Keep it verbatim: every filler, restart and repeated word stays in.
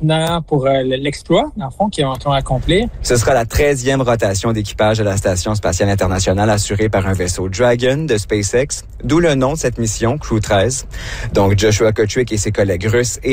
maintenant pour euh, l'exploit, dans le fond, qu'ils vont accomplir. Ce sera la treizième rotation d'équipage de la Station spatiale internationale assurée par un vaisseau Dragon de SpaceX, d'où le nom de cette mission, Crew treize. Donc, Joshua Kotrick et ses collègues russes et